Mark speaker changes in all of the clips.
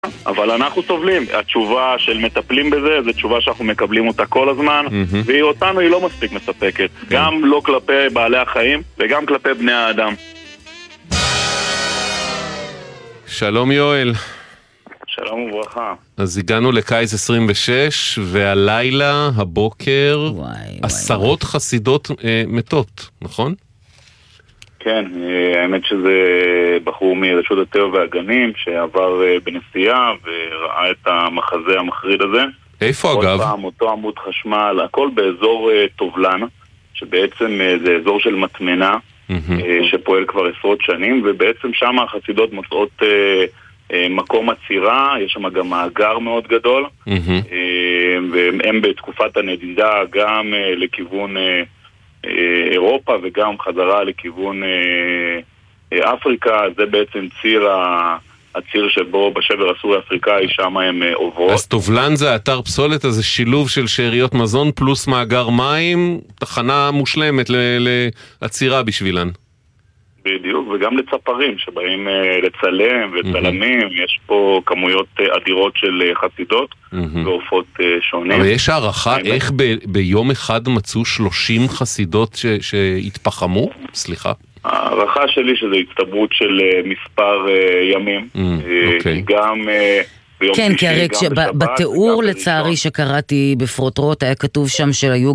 Speaker 1: אבל אנחנו סובלים. התשובה של מטפלים בזה, זו תשובה שאנחנו מקבלים אותה כל הזמן, והיא אותנו היא לא מספיק מספקת. גם לא כלפי בעלי החיים, וגם כלפי בני האדם.
Speaker 2: שלום יואל.
Speaker 1: שלום וברכה.
Speaker 2: אז הגענו לקיץ 26, והלילה, הבוקר, עשרות חסידות מתות, נכון?
Speaker 1: כן, האמת שזה בחור מרשות הטבע והגנים שעבר בנסיעה וראה את המחזה המחריד הזה.
Speaker 2: איפה אגב?
Speaker 1: עוד פעם, אותו עמוד חשמל, הכל באזור טובלן, שבעצם זה אזור של מטמנה, שפועל כבר עשרות שנים, ובעצם שם החסידות מוצאות מקום עצירה, יש שם גם מאגר מאוד גדול, והם בתקופת הנדידה גם לכיוון אירופה וגם חזרה לכיוון אפריקה. זה בעצם הציר שבו בשבר הסורי-אפריקאי, שם הם עוברות.
Speaker 2: אז טובלן זה אתר פסולת, אז זה שילוב של שאריות מזון פלוס מאגר מים, תחנה מושלמת לעצירה בשבילן.
Speaker 1: בדיוק, וגם לצפרים שבאים לצלם וצלמים, יש פה כמויות אדירות של חסידות ועופות שונים.
Speaker 2: אבל יש הערכה איך ביום אחד מצאו 30 חסידות שהתפחמו? סליחה.
Speaker 1: הערכה שלי שזה הצטברות של מספר ימים, גם
Speaker 3: כן, כי הרי בתיאור לצערי שקראתי בפרוטרוט היה כתוב שם שהיו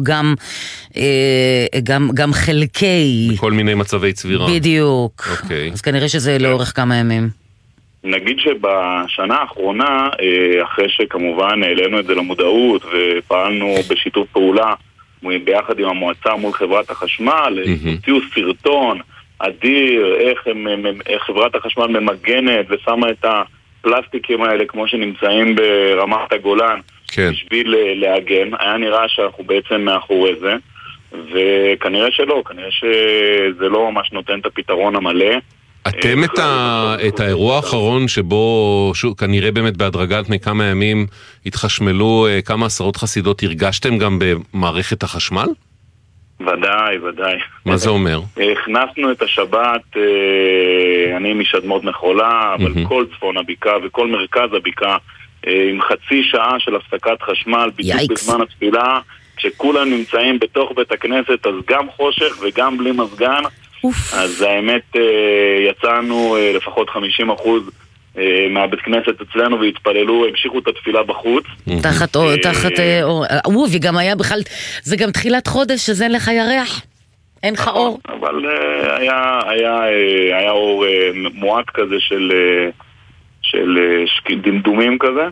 Speaker 3: גם חלקי
Speaker 2: בכל מיני מצבי צבירה.
Speaker 3: בדיוק. אז כנראה שזה לאורך כמה ימים.
Speaker 1: נגיד שבשנה האחרונה, אחרי שכמובן העלינו את זה למודעות ופעלנו בשיתוף פעולה ביחד עם המועצה מול חברת החשמל, הוציאו סרטון אדיר איך חברת החשמל ממגנת ושמה את הפלסטיקים האלה כמו שנמצאים ברמת הגולן בשביל להגן. היה נראה שאנחנו בעצם מאחורי זה, וכנראה שלא, כנראה שזה לא ממש נותן את הפתרון המלא.
Speaker 2: אתם את האירוע האחרון שבו כנראה באמת בהדרגה לפני כמה ימים התחשמלו כמה עשרות חסידות, הרגשתם גם במערכת החשמל?
Speaker 1: ודאי.
Speaker 2: מה זה אומר?
Speaker 1: הכנסנו את השבת, אני משדמות מחולה, אבל כל צפון הבקעה וכל מרכז הבקעה עם חצי שעה של הפסקת חשמל בדיוק בזמן התפילה, כשכולם נמצאים בתוך בית הכנסת, אז גם חושך וגם בלי מזגן. אז האמת יצאנו לפחות 50% מהבית כנסת אצלנו והתפללו, המשיכו את התפילה בחוץ
Speaker 3: תחת אור, וגם היה בכלל, זה גם תחילת חודש שזה אין לך ירח, אין לך אור,
Speaker 1: אבל היה אור מועט כזה של דמדומים כזה,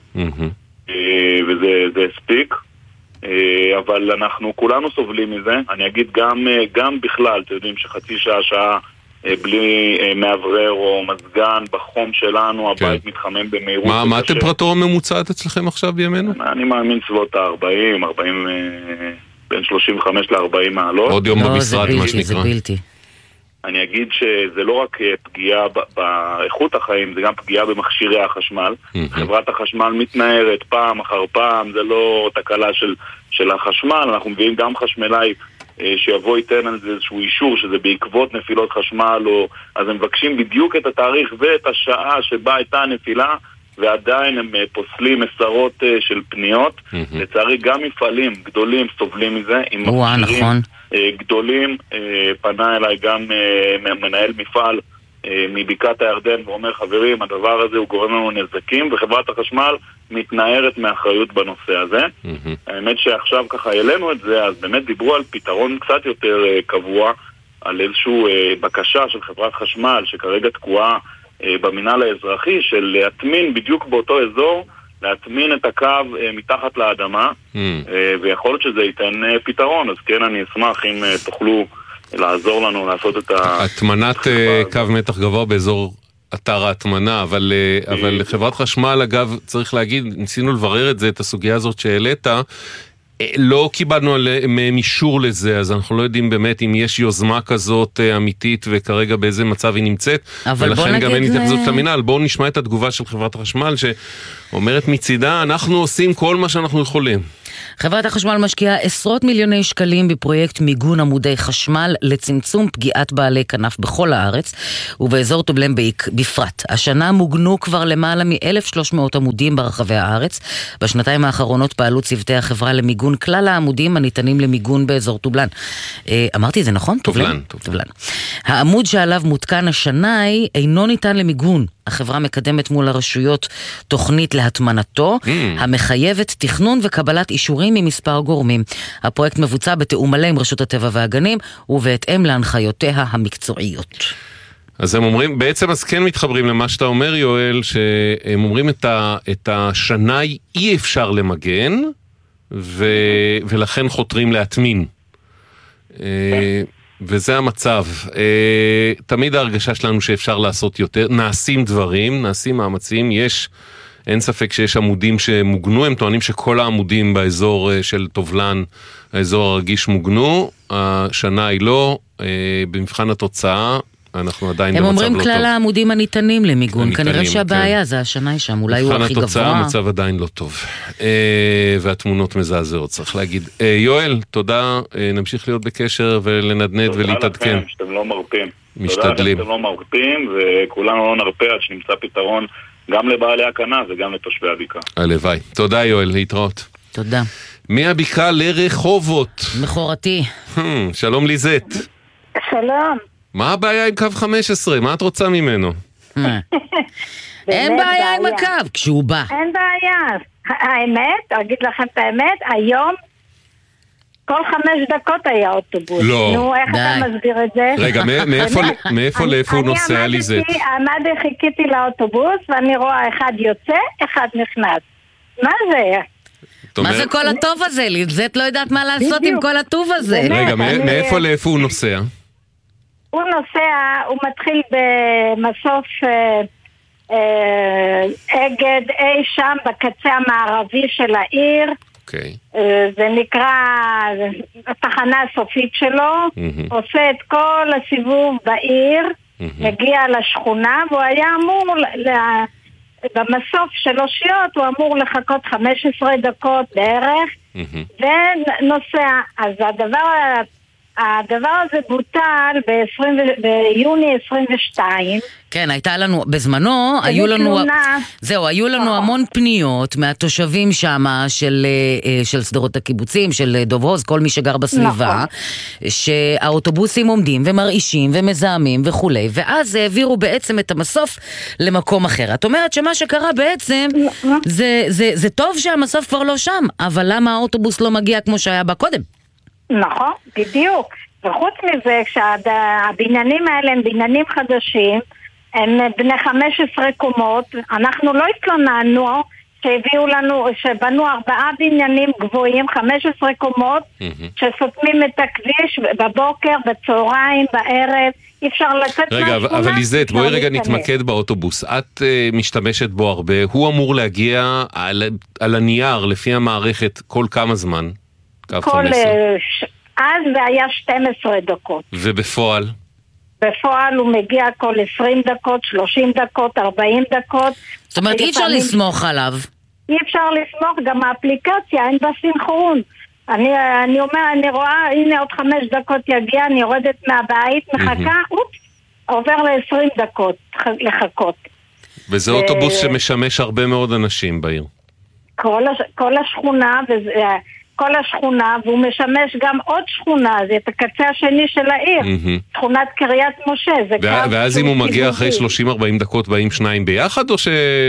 Speaker 1: וזה הספיק. אבל אנחנו כולנו סובלים מזה. אני אגיד גם בכלל, אתם יודעים שחצי שעה בלי מעברר או מזגן בחום שלנו, הבית מתחמם במהירות.
Speaker 2: מה הטמפרטורה הממוצעת אצלכם עכשיו בימינו?
Speaker 1: אני מאמין סביבות ה-40, בין 35 ל-40 מעלות.
Speaker 2: עוד יום במשרד, מה שנקרא.
Speaker 3: זה בלתי.
Speaker 1: אני אגיד שזה לא רק פגיעה באיכות החיים, זה גם פגיעה במכשירי החשמל. חברת החשמל מתנערת פעם אחר פעם, זה לא תקלה של החשמל. אנחנו מביאים גם חשמלאי שיבוא ייתן על זה איזשהו אישור שזה בעקבות נפילות חשמל, אז הם מבקשים בדיוק את התאריך ואת השעה שבה הייתה הנפילה, ועדיין הם פוסלים עשרות של פניות. לצערי גם מפעלים גדולים סובלים מזה, עם מכשירים גדולים. פנה אליי גם מנהל מפעל מבקעת הירדן ואומר, חברים, הדבר הזה הוא גורם לנו נזקים, וחברת החשמל מתנערת מאחריות בנושא הזה. האמת שעכשיו ככה העלינו את זה, אז באמת דיברו על פתרון קצת יותר קבוע, על איזשהו בקשה של חברת חשמל שכרגע תקועה במינהל האזרחי, של להטמין בדיוק באותו אזור, להטמין את הקו מתחת לאדמה, ויכול להיות שזה ייתן פתרון. אז כן, אני אשמח אם תוכלו לעזור לנו לעשות את
Speaker 2: הטמנת קו מתח גבוה באזור אתר ההטמנה, אבל חברת חשמל, אגב, צריך להגיד, ניסינו לברר את זה, את הסוגיה הזאת שהעלית, לא קיבלנו מהם אישור לזה, אז אנחנו לא יודעים באמת אם יש יוזמה כזאת אמיתית וכרגע באיזה מצב היא נמצאת, ולכן גם אין התייחסות למינהל. בואו נשמע את התגובה של חברת החשמל שאומרת מצידה, אנחנו עושים כל מה שאנחנו יכולים.
Speaker 3: חברת החשמל משקיעה עשרות מיליוני שקלים בפרויקט מיגון עמודי חשמל לצמצום פגיעת בעלי כנף בכל הארץ ובאזור טובלן בפרט. השנה מוגנו כבר למעלה מ-1,300 עמודים ברחבי הארץ. בשנתיים האחרונות פעלו צוותי החברה למיגון כלל העמודים הניתנים למיגון באזור טובלן. אמרתי זה נכון?
Speaker 2: טובלן.
Speaker 3: העמוד שעליו מותקן השנאי אינו ניתן למיגון. החברה מקדמת מול הרשויות תוכנית להטמנתו, המחייבת תכנון וקבלת אישורים ממספר גורמים. הפרויקט מבוצע בתיאום מלא עם רשות הטבע והגנים, ובהתאם להנחיותיה המקצועיות.
Speaker 2: אז הם אומרים, בעצם אז כן מתחברים למה שאתה אומר, יואל, שהם אומרים את השנאי אי אפשר למגן, ולכן חותרים להטמין. וזה המצב. תמיד ההרגשה שלנו שאפשר לעשות יותר, נעשים דברים, נעשים מאמצים, אין ספק שיש עמודים שמוגנו, הם טוענים שכל העמודים באזור של טובלן, האזור הרגיש מוגנו, השנה היא לא, במבחן התוצאה, אנחנו עדיין במצב לא טוב.
Speaker 3: הם אומרים כלל העמודים הניתנים למיגון, כנראה שהבעיה זה השנה שם, אולי הוא הכי גבוה.
Speaker 2: מבחן התוצאה המצב עדיין לא טוב, והתמונות מזעזעות, צריך להגיד. יואל, תודה, נמשיך להיות בקשר ולנדנד ולהתעדכן.
Speaker 1: תודה לכם שאתם לא מרפים.
Speaker 2: משתדלים.
Speaker 1: תודה לכם שאתם לא מרפים, וכולנו לא נרפה עד שנמצא פתרון גם לבעלי הקנה וגם לתושבי הבקעה.
Speaker 2: הלוואי. תודה יואל, להתראות.
Speaker 3: תודה.
Speaker 2: מהבקעה לרחובות.
Speaker 3: מחורתי.
Speaker 2: שלום ליזט.
Speaker 4: שלום.
Speaker 2: מה הבעיה עם קו 15? מה את רוצה ממנו?
Speaker 3: אין בעיה עם הקו, כשהוא בא.
Speaker 4: אין בעיה. האמת, אגיד לכם את האמת, היום כל 5 דקות היה אוטובוס.
Speaker 2: לא.
Speaker 4: נו, איך אתה מסביר את זה?
Speaker 2: רגע, מאיפה לאיפה הוא נוסע ליזט?
Speaker 4: אני חיכיתי לאוטובוס ואני רואה אחד יוצא, אחד נכנס. מה זה?
Speaker 3: מה זה כל הטוב הזה? ליזט לא יודעת מה לעשות עם כל הטוב הזה.
Speaker 2: רגע, מאיפה לאיפה הוא נוסע?
Speaker 4: הוא נוסע, הוא מתחיל במסוף אגד אי שם בקצה המערבי של העיר.
Speaker 2: אוקיי.
Speaker 4: זה נקרא התחנה הסופית שלו. עושה את כל הסיבוב בעיר, מגיע לשכונה, והוא היה אמור, במסוף של אושיות, הוא אמור לחכות 15 דקות בערך, ונוסע. אז הדבר הזה בוטל ביוני 22.
Speaker 3: כן, הייתה לנו, בזמנו, היו לנו המון פניות מהתושבים שם של סדרות הקיבוצים, של דוב הוז, כל מי שגר בסביבה, שהאוטובוסים עומדים ומרעישים ומזהמים וכו', ואז העבירו בעצם את המסוף למקום אחר. את אומרת שמה שקרה בעצם, זה טוב שהמסוף כבר לא שם, אבל למה האוטובוס לא מגיע כמו שהיה בה קודם?
Speaker 4: נכון, בדיוק. וחוץ מזה, כשהבניינים האלה הם בניינים חדשים, הם בני 15 קומות, אנחנו לא התלוננו שהביאו לנו, שבנו 4 בניינים גבוהים, 15 קומות, שסותמים את הכביש בבוקר, בצהריים, בערב, אי אפשר לצאת
Speaker 2: רגע, אבל ליזט, בואי רגע נתמקד באוטובוס. את משתמשת בו הרבה, הוא אמור להגיע על הנייר, לפי המערכת, כל כמה זמן?
Speaker 4: אז זה היה 12 דקות.
Speaker 2: ובפועל?
Speaker 4: בפועל הוא מגיע כל 20 דקות, 30 דקות, 40 דקות.
Speaker 3: זאת אומרת, אי אפשר לסמוך עליו.
Speaker 4: אי אפשר לסמוך, גם האפליקציה, אין בה סינכרון. אני אומר, אני רואה, הנה עוד 5 דקות יגיע, אני יורדת מהבית, מחכה, עובר ל-20 דקות לחכות.
Speaker 2: וזה אוטובוס שמשמש הרבה מאוד אנשים בעיר.
Speaker 4: כל השכונה, כל השכונה, והוא משמש גם עוד שכונה, זה את הקצה השני של העיר, שכונת קריית משה.
Speaker 2: ואז אם הוא מגיע אחרי 30-40 דקות, באים שניים ביחד, או ש...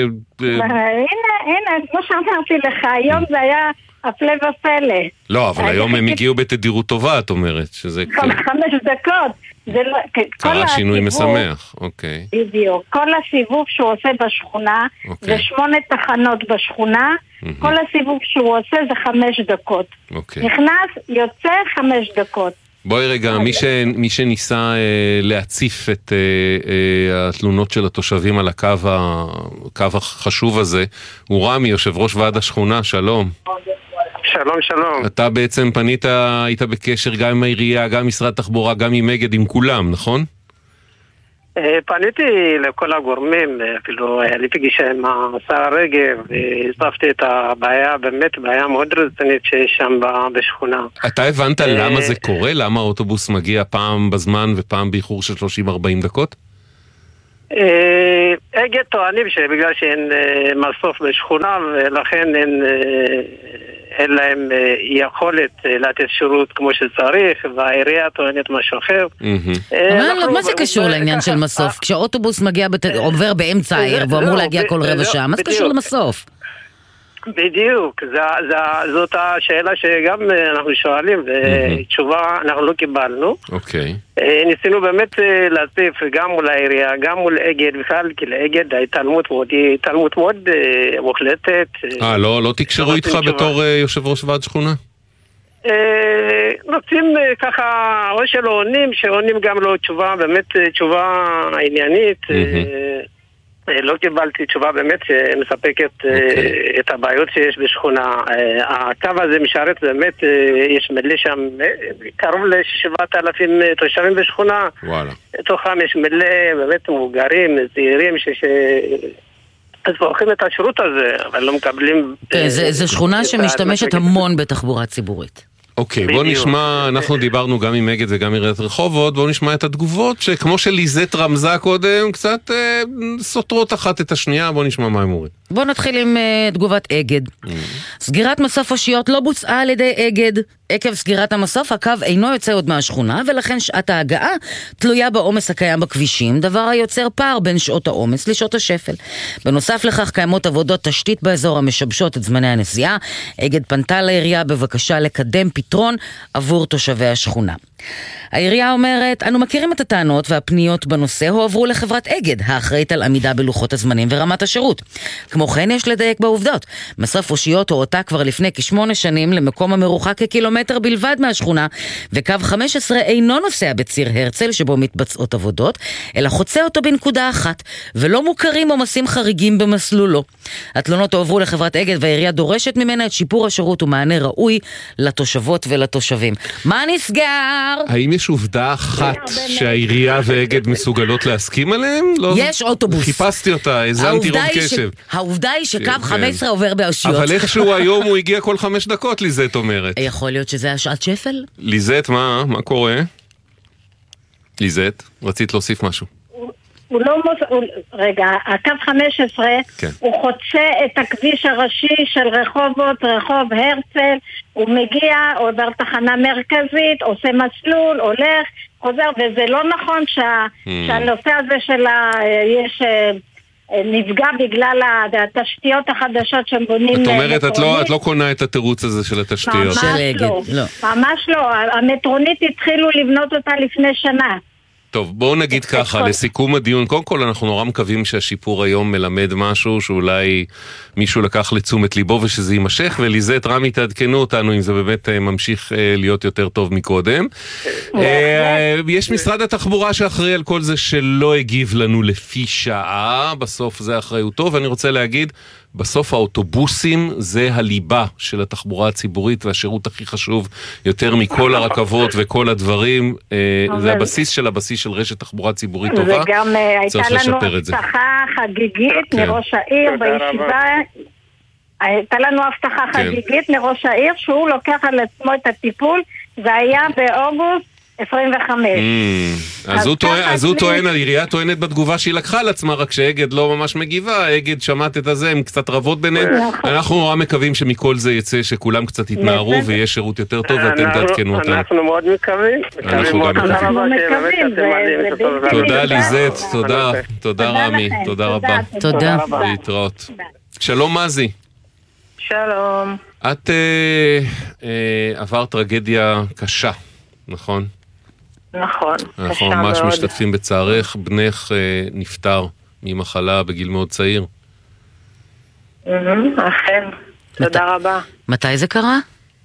Speaker 4: הנה, כמו שאמרתי לך, היום זה היה הפלא ופלא.
Speaker 2: לא, אבל היום הם הגיעו בתדירות טובה, את אומרת, שזה...
Speaker 4: כל 5 דקות.
Speaker 2: קרה שינוי משמח, אוקיי.
Speaker 4: בדיוק. כל הסיבוב שהוא עושה בשכונה, זה 8 תחנות בשכונה, כל הסיבוב שהוא עושה זה 5 דקות. נכנס, יוצא 5 דקות.
Speaker 2: בואי רגע, מי שניסה להציף את התלונות של התושבים על הקו החשוב הזה, הוא רמי, יושב ראש ועד השכונה, שלום.
Speaker 5: שלום, שלום.
Speaker 2: אתה בעצם פנית, היית בקשר גם עם העירייה, גם עם משרד התחבורה, גם עם אגד, עם כולם, נכון?
Speaker 5: פניתי לכל הגורמים, אפילו היה לי פגישה עם השר רגב, והצפתי את הבעיה, באמת בעיה מאוד רצינית שיש שם בשכונה.
Speaker 2: אתה הבנת למה זה קורה? למה האוטובוס מגיע פעם בזמן ופעם באיחור של 30-40 דקות?
Speaker 5: אגד טוענים שבגלל שאין מסוף בשכונה, ולכן אין להם יכולת לתת שירות כמו שצריך, והעירייה טוענת משהו אחר.
Speaker 3: מה זה קשור לעניין של מסוף? כשהאוטובוס עובר באמצע העיר ואמור להגיע כל רבע שעה, מה זה קשור למסוף?
Speaker 5: בדיוק, זאת השאלה שגם אנחנו שואלים, ותשובה אנחנו לא קיבלנו.
Speaker 2: אוקיי.
Speaker 5: ניסינו באמת להציף גם מול העירייה, גם מול אגד, בכלל, כי לאגד ההתעלמות מאוד מוחלטת.
Speaker 2: לא תקשרו איתך בתור יושב ראש ועד שכונה?
Speaker 5: רוצים ככה, או שלא עונים, שעונים גם לא תשובה, באמת תשובה עניינית. לא קיבלתי תשובה באמת שמספקת את הבעיות שיש בשכונה. הקו הזה משרת באמת, יש מלא שם קרוב ל7,000 תושבים בשכונה. תוכם יש מלא באמת מבוגרים, צעירים אז צורכים את השירות הזה, אבל לא מקבלים.
Speaker 3: זו שכונה שמשתמשת המון בתחבורה ציבורית.
Speaker 2: אוקיי, בוא נשמע, אנחנו דיברנו גם עם אגד וגם עיריית רחובות, בוא נשמע את התגובות שכמו שליזט רמזה קודם, קצת סותרות אחת את השנייה, בוא נשמע מה הם אומרים.
Speaker 3: בוא נתחיל עם תגובת אגד. סגירת מסוף אושיות לא בוצעה על ידי אגד. עקב סגירת המסוף, הקו אינו יוצא עוד מהשכונה, ולכן שעת ההגעה תלויה בעומס הקיים בכבישים, דבר היוצר פער בין שעות העומס לשעות השפל. בנוסף לכך, קיימות עבודות תשתית באזור המשבשות את זמני הנסיעה. אגד פנתה לעירייה בבקשה לקדם פתרון עבור תושבי השכונה. העירייה אומרת, אנו מכירים את הטענות והפניות בנושא הועברו לחברת אגד, האחראית על עמידה בלוחות הזמנים ורמת השירות. כמו כן יש לדייק בעובדות. מסוף אושיות הורתה כבר לפני כ8 שנים למקום המרוחק כקילומטר בלבד מהשכונה, וקו 15 אינו נוסע בציר הרצל שבו מתבצעות עבודות, אלא חוצה אותו בנקודה אחת, ולא מוכרים עומסים חריגים במסלולו. התלונות הועברו לחברת אגד והעירייה דורשת ממנה את שיפור השירות ומענה ראוי לתושבות ולתושבים. מה נסגר?
Speaker 2: האם יש עובדה אחת שהעירייה ואגד מסוגלות להסכים עליהם?
Speaker 3: יש אוטובוס.
Speaker 2: חיפשתי אותה, הזמתי רוב קשב.
Speaker 3: העובדה היא שקו 15 עובר באושיות.
Speaker 2: אבל איכשהו היום הוא הגיע כל 5 דקות, ליזט אומרת.
Speaker 3: יכול להיות שזה השעת שפל?
Speaker 2: ליזט, מה קורה? ליזט, רצית להוסיף משהו.
Speaker 4: רגע, הקו 15 הוא חוצה את הכביש הראשי של רחובות, רחוב הרצל, הוא מגיע, עובר תחנה מרכזית, עושה מסלול, הולך, חוזר, וזה לא נכון שהנושא הזה יש נפגע בגלל התשתיות החדשות שהם בונים.
Speaker 2: את אומרת, את לא קונה את התירוץ הזה של התשתיות.
Speaker 4: ממש לא, המטרונית התחילו לבנות אותה לפני שנה.
Speaker 2: טוב, בואו נגיד ככה, לסיכום הדיון, קודם כל אנחנו נורא מקווים שהשיפור היום מלמד משהו שאולי מישהו לקח לתשומת ליבו ושזה יימשך, וליזט רמי תעדכנו אותנו אם זה באמת ממשיך להיות יותר טוב מקודם. יש משרד התחבורה שאחראי על כל זה שלא הגיב לנו לפי שעה, בסוף זה אחריותו, ואני רוצה להגיד, בסוף האוטובוסים זה הליבה של התחבורה הציבורית והשירות הכי חשוב יותר מכל הרכבות וכל הדברים, זה הבסיס של רשת תחבורה ציבורית טובה, צריך לשפר את זה.
Speaker 4: וגם הייתה לנו הבטחה חגיגית מראש העיר בישיבה, הייתה לנו הבטחה חגיגית מראש העיר שהוא לוקח על עצמו את הטיפול, זה היה באוגוסט 25.
Speaker 2: אז הוא טוען, העירייה טוענת בתגובה שהיא לקחה על עצמה, רק שאגד לא ממש מגיבה, אגד שמעת את הזה, הם קצת רבות ביניהם. אנחנו נורא מקווים שמכל זה יצא שכולם קצת יתנערו ויש שירות יותר טוב ואתם תעדכנו אותנו.
Speaker 5: אנחנו מאוד מקווים.
Speaker 2: תודה ליזט, תודה רמי, תודה רבה.
Speaker 3: תודה.
Speaker 2: להתראות. שלום מזי.
Speaker 5: שלום.
Speaker 2: את עברת טרגדיה קשה, נכון?
Speaker 5: נכון,
Speaker 2: אנחנו ממש משתתפים בצערך, בנך נפטר ממחלה בגיל מאוד צעיר.
Speaker 5: אכן, תודה רבה.
Speaker 3: מתי זה קרה?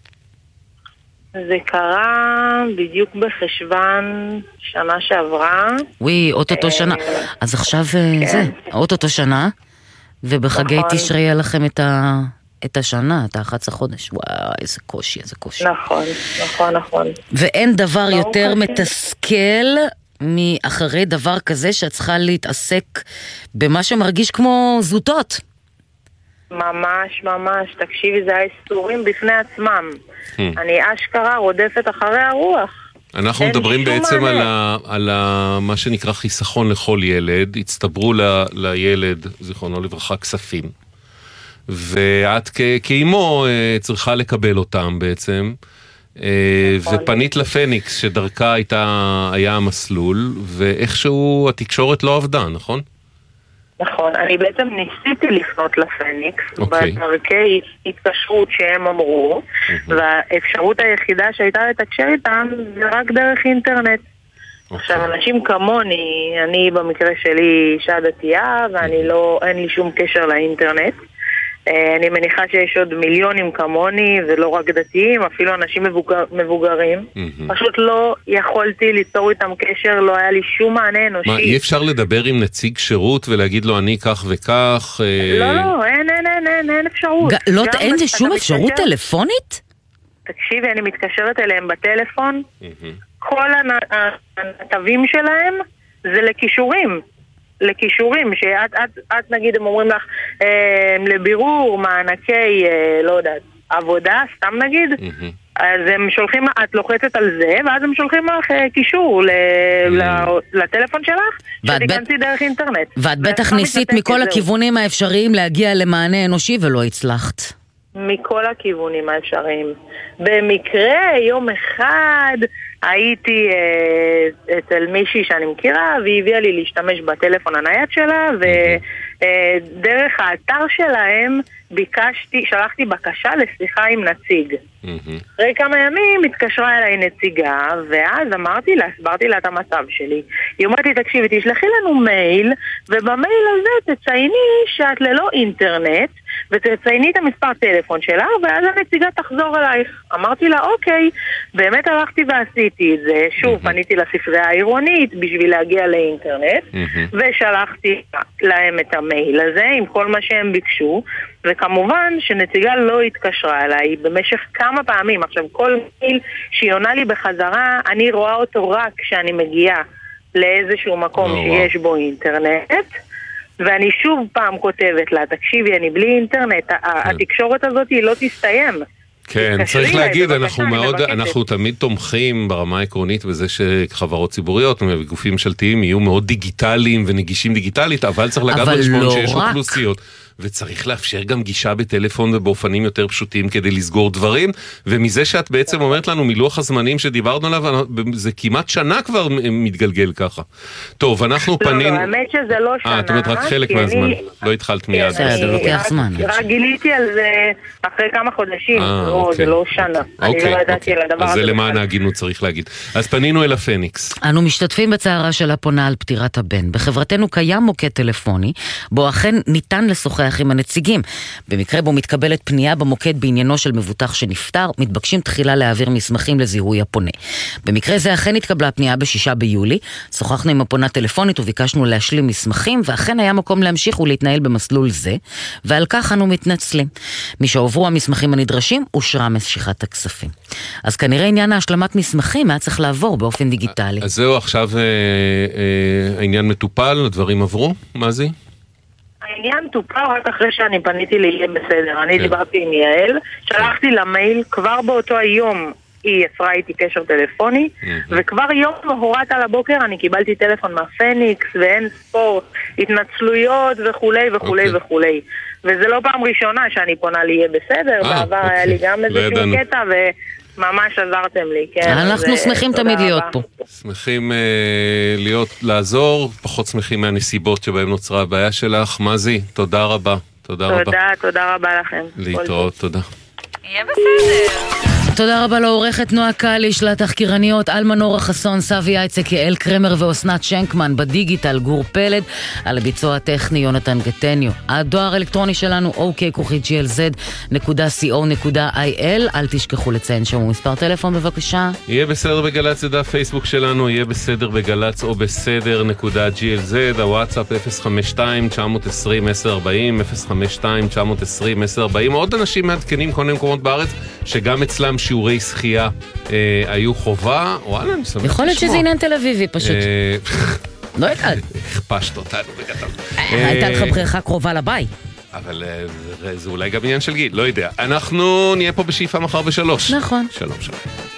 Speaker 5: זה קרה בדיוק בחשוון שנה שעברה.
Speaker 3: וואי, אוטוטו שנה. אז עכשיו זה, אוטוטו שנה, ובחגי תשרי היה לכם את השנה, את 11 חודש. וואי, איזה קושי, איזה קושי.
Speaker 5: נכון.
Speaker 3: ואין דבר יותר מתסכל מאחרי דבר כזה שאת צריכה להתעסק במה שמרגיש כמו זוטות.
Speaker 6: ממש, ממש. תקשיבי, זה האיסורים בפני עצמם. אני אשכרה רודפת אחרי הרוח.
Speaker 2: אנחנו מדברים בעצם על מה שנקרא חיסכון לכל ילד. הצטברו לילד, זיכרונו לברכה, כספים. ואת כאימו צריכה לקבל אותם בעצם. ופנית לפניקס שדרכה היה המסלול, ואיכשהו התקשורת לא עבדה, נכון?
Speaker 6: נכון, אני בעצם ניסיתי לפנות לפניקס בדרכי התקשרות שהם אמרו, והאפשרות היחידה שהייתה לתקשר איתם זה רק דרך אינטרנט. עכשיו, אנשים כמוני, אני במקרה שלי אישה דתייה, ואין לי שום קשר לאינטרנט. אני מניחה שיש עוד מיליונים כמוני, ולא רק דתיים, אפילו אנשים מבוגרים. פשוט לא יכולתי ליצור איתם קשר, לא היה לי שום מענה אנושי.
Speaker 2: מה, אי אפשר לדבר עם נציג שירות ולהגיד לו אני כך וכך?
Speaker 6: לא, אין אפשרות.
Speaker 3: אין זה שום אפשרות טלפונית?
Speaker 6: תקשיבי, אני מתקשרת אליהם בטלפון, כל הנתבים שלהם זה לקישורים, שאת נגיד הם אומרים לך לבירור מענקי, לא יודעת, עבודה, סתם נגיד, אז הם שולחים, את לוחצת על זה, ואז הם שולחים לך קישור לטלפון שלך, שתיכנסי דרך אינטרנט.
Speaker 3: ואת בטח ניסית מכל הכיוונים האפשריים להגיע למענה אנושי ולא הצלחת.
Speaker 6: מכל הכיוונים האפשריים. במקרה, יום אחד הייתי אצל מישהי שאני מכירה, והיא הביאה לי להשתמש בטלפון הנייד שלה, ודרך האתר שלהם שלחתי בקשה לשיחה עם נציג. אחרי כמה ימים התקשרה אליי נציגה, ואז הסברתי לה את המצב שלי. היא אומרת לי, תקשיבי, תשלחי לנו מייל, ובמייל הזה תצייני שאת ללא אינטרנט, ותצייני את המספר טלפון שלה, ואז הנציגה תחזור אלייך. אמרתי לה, אוקיי, באמת הלכתי ועשיתי את זה. שוב, פניתי לספרייה העירונית בשביל להגיע לאינטרנט, ושלחתי להם את המייל הזה עם כל מה שהם ביקשו, וכמובן שנציגה לא התקשרה אליי במשך כמה פעמים. עכשיו, כל מייל שהיא עונה לי בחזרה, אני רואה אותו רק כשאני מגיעה לאיזשהו מקום שיש בו אינטרנט, ואני שוב פעם כותבת לה, תקשיבי, אני בלי אינטרנט, התקשורת הזאת היא לא תסתיים.
Speaker 2: כן, צריך להגיד, אנחנו תמיד תומכים ברמה העקרונית בזה שחברות ציבוריות וגופים ממשלתיים יהיו מאוד דיגיטליים ונגישים דיגיטלית, אבל צריך לגעת בחשבון שיש אוכלוסיות. וצריך לאפשר גם גישה בטלפון ובאופנים יותר פשוטים כדי לסגור דברים, ומזה שאת בעצם אומרת לנו מלוח הזמנים שדיברנו עליו, זה כמעט שנה כבר מתגלגל ככה. טוב, אנחנו פנינו...
Speaker 6: לא, האמת שזה לא שנה.
Speaker 2: את אומרת רק חלק מהזמן, לא התחלת מיד.
Speaker 3: זה לוקח זמן.
Speaker 6: רק גיליתי על זה אחרי כמה חודשים, זה לא שנה. אני לא ידעתי על הדבר הזה.
Speaker 2: אז זה למען ההגינות צריך להגיד. אז פנינו אל הפניקס.
Speaker 3: אנו משתתפים בצערה של הפונה על פטירת הבן. בחברתנו קיים מוקד טלפוני, בו אכן ניתן לשוחח עם הנציגים. במקרה בו מתקבלת פנייה במוקד בעניינו של מבוטח שנפטר, מתבקשים תחילה להעביר מסמכים לזיהוי הפונה. במקרה זה אכן התקבלה פנייה ב6 ביולי, שוחחנו עם הפונה טלפונית וביקשנו להשלים מסמכים, ואכן היה מקום להמשיך ולהתנהל במסלול זה, ועל כך אנו מתנצלים. משעוברו המסמכים הנדרשים, אושרה משיכת הכספים. אז כנראה עניין ההשלמת מסמכים היה צריך לעבור באופן דיגיטלי.
Speaker 2: אז זהו, עכשיו העניין מטופל, הדברים עברו? מה זה?
Speaker 6: העניין טופל רק אחרי שאני פניתי ליהיה בסדר. אני דיברתי עם יעל, שלחתי למייל, כבר באותו היום היא יצרה איתי קשר טלפוני, וכבר יום הורת על הבוקר אני קיבלתי טלפון מהפניקס ואין ספורט, התנצלויות וכולי וכולי וכולי. וזה לא פעם ראשונה שאני פונה ליהיה בסדר, בעבר היה לי גם איזשהו קטע ממש עזרתם לי, כן.
Speaker 3: אנחנו שמחים תמיד להיות פה.
Speaker 2: שמחים לעזור, פחות שמחים מהנסיבות שבהם נוצרה הבעיה שלך. מזי, תודה רבה. תודה
Speaker 6: רבה לכם.
Speaker 2: להתראות, תודה.
Speaker 7: יהיה בסדר.
Speaker 3: תודה רבה לעורכת נועה קליש, לתחקירניות אלמה נורה חסון, סבי אייצק, יעל קרמר ואוסנת שנקמן, בדיגיטל גור פלד, על הביצוע הטכני יונתן גטניו. הדואר האלקטרוני שלנו ok@glz.co.il. אל תשכחו לציין שם מספר טלפון בבקשה.
Speaker 2: יהיה בסדר בגלץ, זה דף פייסבוק שלנו, יהיה בסדר בגלץ או בסדר.glz, הוואטסאפ 052-920-1040, 052-920-1040. עוד אנשים מעדכנים כל מיני מקומות בארץ שגם אצלם שיעורי שחייה היו חובה, וואלה, אני שמח לשמוע.
Speaker 3: יכול להיות שזה עניין תל אביבי פשוט. לא יודעת.
Speaker 2: הכפשת אותנו בגדול.
Speaker 3: הייתה לך בריכה קרובה לבית.
Speaker 2: אבל זה אולי גם עניין של גיל, לא יודע. אנחנו נהיה פה בשאיפה מחר ב3.
Speaker 3: נכון.
Speaker 2: שלום שלום.